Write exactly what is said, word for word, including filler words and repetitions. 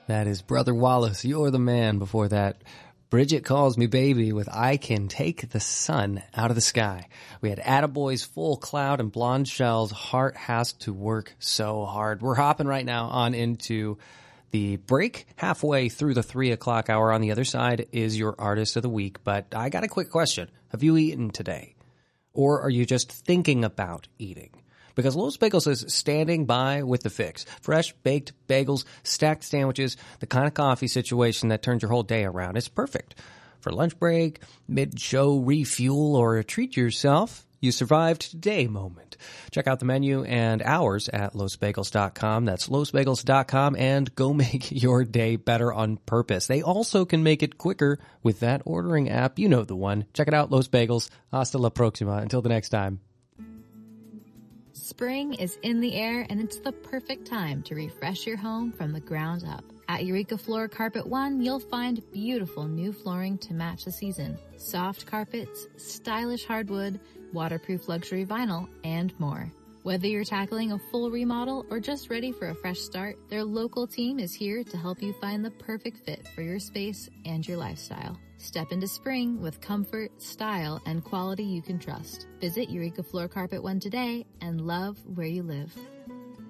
That is Brother Wallace, You're the Man. Before that, Bridget Calls Me Baby with I Can Take the Sun Out of the Sky. We had Attaboy's Full Cloud and Blonde Shell's Heart Has to Work So Hard. We're hopping right now on into the break halfway through the three o'clock hour. On the other side is your Artist of the Week. But I got a quick question. Have you eaten today? Or are you just thinking about eating? Because Los Bagels is standing by with the fix. Fresh baked bagels, stacked sandwiches, the kind of coffee situation that turns your whole day around. It's perfect for lunch break, mid-show refuel, or a treat yourself. You survived today moment. Check out the menu and hours at los bagels dot com. That's los bagels dot com, and go make your day better on purpose. They also can make it quicker with that ordering app. You know the one. Check it out, Los Bagels. Hasta la próxima. Until the next time. Spring is in the air, and it's the perfect time to refresh your home from the ground up. At Eureka Floor Carpet One, you'll find beautiful new flooring to match the season. Soft carpets, stylish hardwood, waterproof luxury vinyl, and more. Whether you're tackling a full remodel or just ready for a fresh start, their local team is here to help you find the perfect fit for your space and your lifestyle. Step into spring with comfort, style, and quality you can trust. Visit Eureka Floor Carpet One today and love where you live.